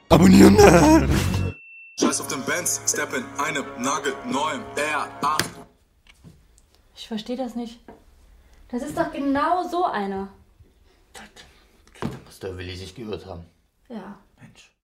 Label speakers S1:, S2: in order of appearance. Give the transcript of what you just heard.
S1: Abonnieren!
S2: Scheiß auf den Benz, step in einem nagelneuen R8.
S3: Ich verstehe das nicht. Das ist doch genau so einer.
S1: Da muss der Willi sich geirrt haben.
S3: Ja.
S1: Mensch.